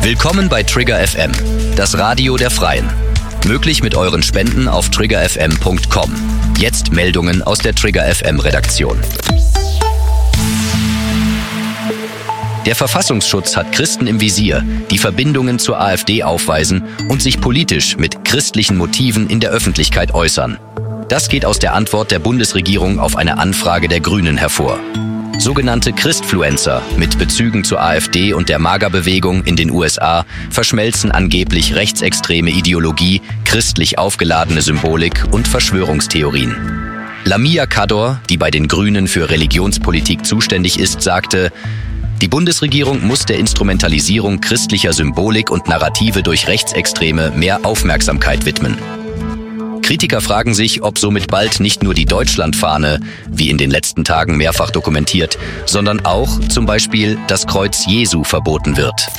Willkommen bei Trigger FM, das Radio der Freien. Möglich mit euren Spenden auf triggerfm.com. Jetzt Meldungen aus der Trigger FM Redaktion. Der Verfassungsschutz hat Christen im Visier, die Verbindungen zur AfD aufweisen und sich politisch mit christlichen Motiven in der Öffentlichkeit äußern. Das geht aus der Antwort der Bundesregierung auf eine Anfrage der Grünen hervor. Sogenannte Christfluencer mit Bezügen zur AfD und der MAGA-Bewegung in den USA verschmelzen angeblich rechtsextreme Ideologie, christlich aufgeladene Symbolik und Verschwörungstheorien. Lamia Kador, die bei den Grünen für Religionspolitik zuständig ist, sagte: Die Bundesregierung muss der Instrumentalisierung christlicher Symbolik und Narrative durch Rechtsextreme mehr Aufmerksamkeit widmen. Kritiker fragen sich, ob somit bald nicht nur die Deutschlandfahne, wie in den letzten Tagen mehrfach dokumentiert, sondern auch zum Beispiel das Kreuz Jesu verboten wird.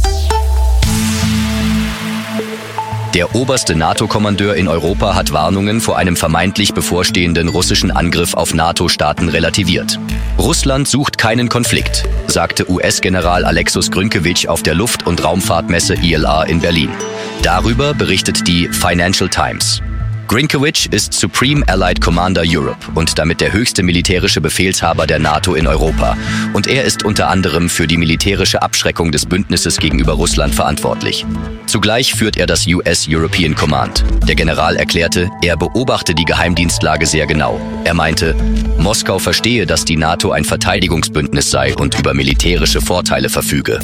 Der oberste NATO-Kommandeur in Europa hat Warnungen vor einem vermeintlich bevorstehenden russischen Angriff auf NATO-Staaten relativiert. Russland sucht keinen Konflikt, sagte US-General Alexus Grynkewitsch auf der Luft- und Raumfahrtmesse ILA in Berlin. Darüber berichtet die Financial Times. Grynkewitsch ist Supreme Allied Commander Europe und damit der höchste militärische Befehlshaber der NATO in Europa. Und er ist unter anderem für die militärische Abschreckung des Bündnisses gegenüber Russland verantwortlich. Zugleich führt er das US European Command. Der General erklärte, er beobachte die Geheimdienstlage sehr genau. Er meinte, Moskau verstehe, dass die NATO ein Verteidigungsbündnis sei und über militärische Vorteile verfüge.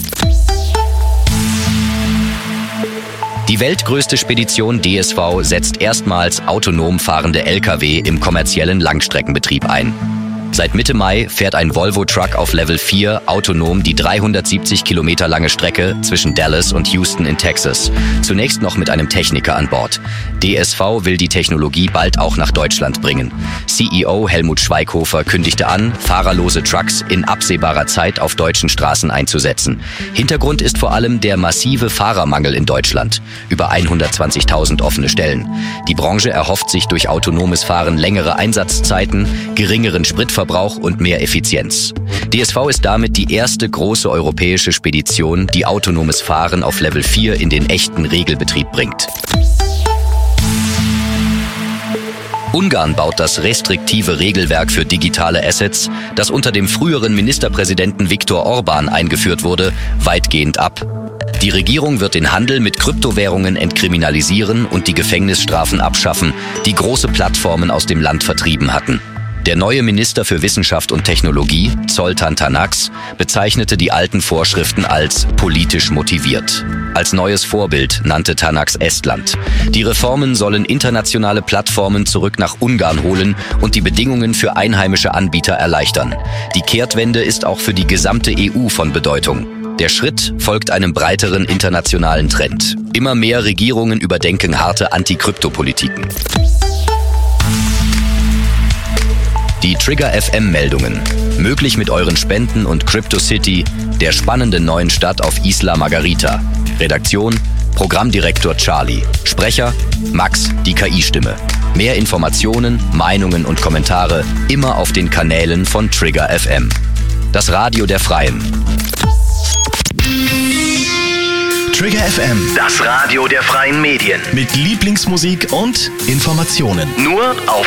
Die weltgrößte Spedition DSV setzt erstmals autonom fahrende Lkw im kommerziellen Langstreckenbetrieb ein. Seit Mitte Mai fährt ein Volvo-Truck auf Level 4 autonom die 370 Kilometer lange Strecke zwischen Dallas und Houston in Texas. Zunächst noch mit einem Techniker an Bord. DSV will die Technologie bald auch nach Deutschland bringen. CEO Helmut Schweighofer kündigte an, fahrerlose Trucks in absehbarer Zeit auf deutschen Straßen einzusetzen. Hintergrund ist vor allem der massive Fahrermangel in Deutschland. Über 120.000 offene Stellen. Die Branche erhofft sich durch autonomes Fahren längere Einsatzzeiten, geringeren Spritverbrauch und mehr Effizienz. DSV ist damit die erste große europäische Spedition, die autonomes Fahren auf Level 4 in den echten Regelbetrieb bringt. Ungarn baut das restriktive Regelwerk für digitale Assets, das unter dem früheren Ministerpräsidenten Viktor Orbán eingeführt wurde, weitgehend ab. Die Regierung wird den Handel mit Kryptowährungen entkriminalisieren und die Gefängnisstrafen abschaffen, die große Plattformen aus dem Land vertrieben hatten. Der neue Minister für Wissenschaft und Technologie, Zoltán Tanács, bezeichnete die alten Vorschriften als politisch motiviert. Als neues Vorbild nannte Tanács Estland. Die Reformen sollen internationale Plattformen zurück nach Ungarn holen und die Bedingungen für einheimische Anbieter erleichtern. Die Kehrtwende ist auch für die gesamte EU von Bedeutung. Der Schritt folgt einem breiteren internationalen Trend. Immer mehr Regierungen überdenken harte Anti-Krypto-Politiken. Die Trigger FM-Meldungen. Möglich mit euren Spenden und CryptoCity, der spannenden neuen Stadt auf Isla Margarita. Redaktion: Programmdirektor Charlie. Sprecher: Max, die KI-Stimme. Mehr Informationen, Meinungen und Kommentare immer auf den Kanälen von Trigger FM. Das Radio der Freien. Trigger FM, das Radio der freien Medien. mit Lieblingsmusik und Informationen. Nur auf